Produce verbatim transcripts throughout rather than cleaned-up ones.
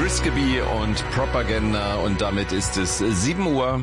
Frisbee und Propaganda und damit ist es sieben Uhr.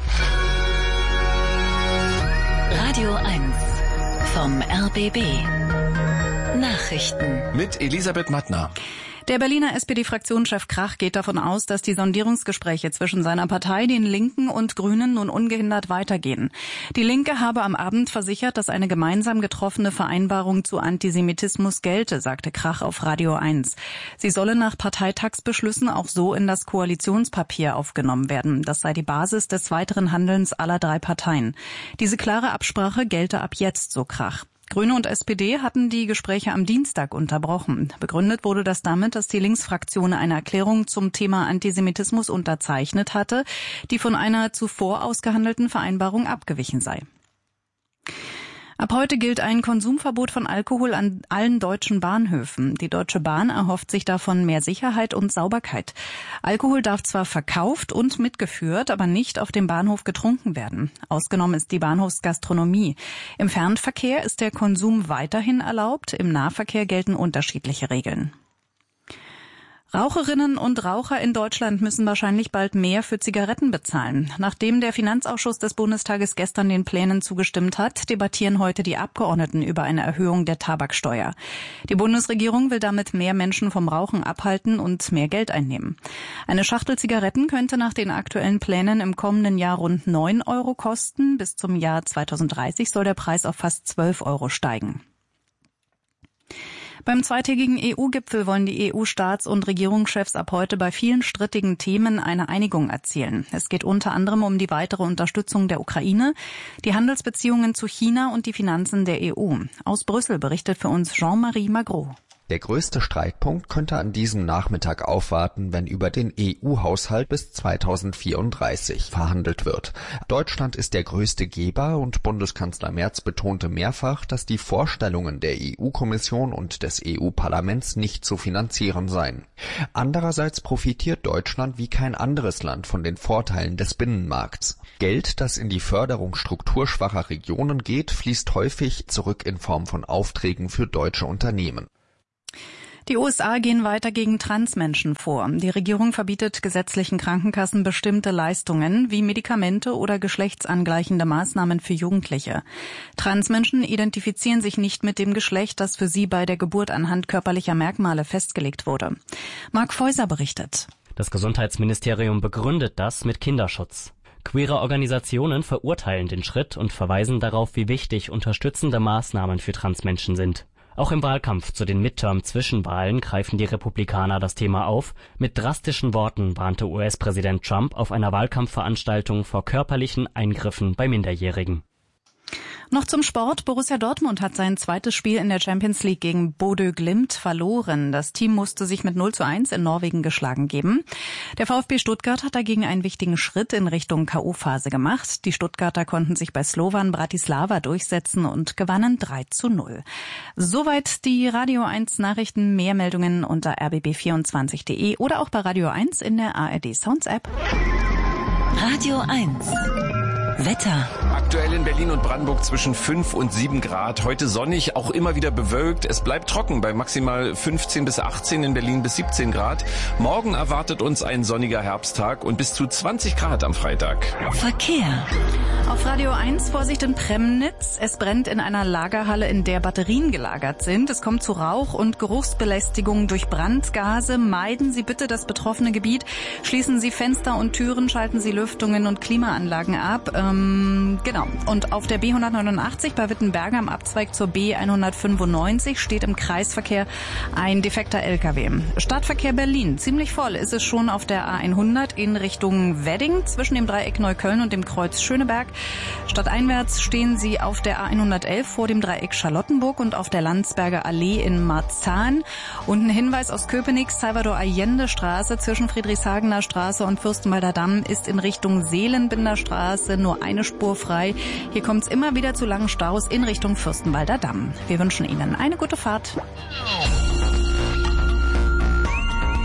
Radio eins vom R B B. Nachrichten. Mit Elisabeth Mattner. Der Berliner S P D-Fraktionschef Krach geht davon aus, dass die Sondierungsgespräche zwischen seiner Partei, den Linken und Grünen nun ungehindert weitergehen. Die Linke habe am Abend versichert, dass eine gemeinsam getroffene Vereinbarung zu Antisemitismus gelte, sagte Krach auf Radio eins. Sie solle nach Parteitagsbeschlüssen auch so in das Koalitionspapier aufgenommen werden. Das sei die Basis des weiteren Handelns aller drei Parteien. Diese klare Absprache gelte ab jetzt, so Krach. Grüne und S P D hatten die Gespräche am Dienstag unterbrochen. Begründet wurde das damit, dass die Linksfraktion eine Erklärung zum Thema Antisemitismus unterzeichnet hatte, die von einer zuvor ausgehandelten Vereinbarung abgewichen sei. Ab heute gilt ein Konsumverbot von Alkohol an allen deutschen Bahnhöfen. Die Deutsche Bahn erhofft sich davon mehr Sicherheit und Sauberkeit. Alkohol darf zwar verkauft und mitgeführt, aber nicht auf dem Bahnhof getrunken werden. Ausgenommen ist die Bahnhofsgastronomie. Im Fernverkehr ist der Konsum weiterhin erlaubt. Im Nahverkehr gelten unterschiedliche Regeln. Raucherinnen und Raucher in Deutschland müssen wahrscheinlich bald mehr für Zigaretten bezahlen. Nachdem der Finanzausschuss des Bundestages gestern den Plänen zugestimmt hat, debattieren heute die Abgeordneten über eine Erhöhung der Tabaksteuer. Die Bundesregierung will damit mehr Menschen vom Rauchen abhalten und mehr Geld einnehmen. Eine Schachtel Zigaretten könnte nach den aktuellen Plänen im kommenden Jahr rund neun Euro kosten. Bis zum Jahr zweitausenddreißig soll der Preis auf fast zwölf Euro steigen. Beim zweitägigen E U-Gipfel wollen die E U-Staats- und Regierungschefs ab heute bei vielen strittigen Themen eine Einigung erzielen. Es geht unter anderem um die weitere Unterstützung der Ukraine, die Handelsbeziehungen zu China und die Finanzen der E U. Aus Brüssel berichtet für uns Jean-Marie Magro. Der größte Streitpunkt könnte an diesem Nachmittag aufwarten, wenn über den E U-Haushalt bis zweitausendvierunddreißig verhandelt wird. Deutschland ist der größte Geber und Bundeskanzler Merz betonte mehrfach, dass die Vorstellungen der E U-Kommission und des E U-Parlaments nicht zu finanzieren seien. Andererseits profitiert Deutschland wie kein anderes Land von den Vorteilen des Binnenmarkts. Geld, das in die Förderung strukturschwacher Regionen geht, fließt häufig zurück in Form von Aufträgen für deutsche Unternehmen. Die U S A gehen weiter gegen Transmenschen vor. Die Regierung verbietet gesetzlichen Krankenkassen bestimmte Leistungen wie Medikamente oder geschlechtsangleichende Maßnahmen für Jugendliche. Transmenschen identifizieren sich nicht mit dem Geschlecht, das für sie bei der Geburt anhand körperlicher Merkmale festgelegt wurde. Marc Feuser berichtet. Das Gesundheitsministerium begründet das mit Kinderschutz. Queere Organisationen verurteilen den Schritt und verweisen darauf, wie wichtig unterstützende Maßnahmen für Transmenschen sind. Auch im Wahlkampf zu den Midterm-Zwischenwahlen greifen die Republikaner das Thema auf. Mit drastischen Worten warnte U S-Präsident Trump auf einer Wahlkampfveranstaltung vor körperlichen Eingriffen bei Minderjährigen. Noch zum Sport. Borussia Dortmund hat sein zweites Spiel in der Champions League gegen Bodø Glimt verloren. Das Team musste sich mit null zu eins in Norwegen geschlagen geben. Der VfB Stuttgart hat dagegen einen wichtigen Schritt in Richtung K O-Phase gemacht. Die Stuttgarter konnten sich bei Slovan Bratislava durchsetzen und gewannen drei zu null. Soweit die Radio eins Nachrichten. Mehr Meldungen unter r b b vierundzwanzig punkt de oder auch bei Radio eins in der A R D Sounds App. Radio eins. Wetter. Aktuell in Berlin und Brandenburg zwischen fünf und sieben Grad. Heute sonnig, auch immer wieder bewölkt. Es bleibt trocken bei maximal fünfzehn bis achtzehn, in Berlin bis siebzehn Grad. Morgen erwartet uns ein sonniger Herbsttag und bis zu zwanzig Grad am Freitag. Verkehr. Auf Radio eins Vorsicht in Premnitz. Es brennt in einer Lagerhalle, in der Batterien gelagert sind. Es kommt zu Rauch- und Geruchsbelästigung durch Brandgase. Meiden Sie bitte das betroffene Gebiet. Schließen Sie Fenster und Türen, schalten Sie Lüftungen und Klimaanlagen ab. Ähm, genau. Und auf der B hundertneunundachtzig bei Wittenberge am Abzweig zur B hundertfünfundneunzig steht im Kreisverkehr ein defekter L K W. Stadtverkehr Berlin. Ziemlich voll ist es schon auf der A hundert in Richtung Wedding zwischen dem Dreieck Neukölln und dem Kreuz Schöneberg. Stadteinwärts stehen Sie auf der A hundertelf vor dem Dreieck Charlottenburg und auf der Landsberger Allee in Marzahn. Und ein Hinweis aus Köpenick, Salvador Allende Straße zwischen Friedrichshagener Straße und Fürstenwalder Damm ist in Richtung Seelenbinder Straße nur eine Spur frei. Hier kommt es immer wieder zu langen Staus in Richtung Fürstenwalder Damm. Wir wünschen Ihnen eine gute Fahrt.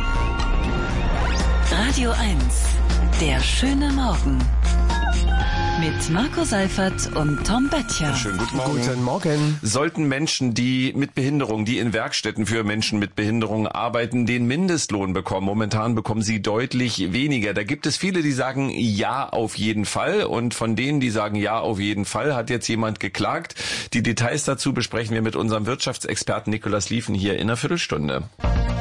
Radio eins. Der schöne Morgen. Mit Marco Seifert und Tom Böttcher. Schönen guten Morgen. Guten Morgen. Sollten Menschen, die mit Behinderung, die in Werkstätten für Menschen mit Behinderung arbeiten, den Mindestlohn bekommen? Momentan bekommen sie deutlich weniger. Da gibt es viele, die sagen ja auf jeden Fall. Und von denen, die sagen ja auf jeden Fall, hat jetzt jemand geklagt. Die Details dazu besprechen wir mit unserem Wirtschaftsexperten Nikolaus Lieven hier in einer Viertelstunde.